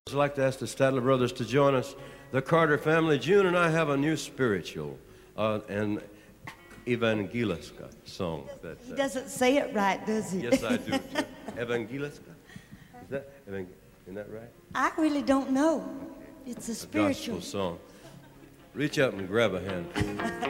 I'd like to ask the Statler brothers to join us. The Carter family, June and I have a new spiritual and Evangeliska song. That, He doesn't say it right, does he? Yes, I do. Too. Evangeliska? Isn't that right? I really don't know. It's a spiritual gospel song. Reach up and grab a hand.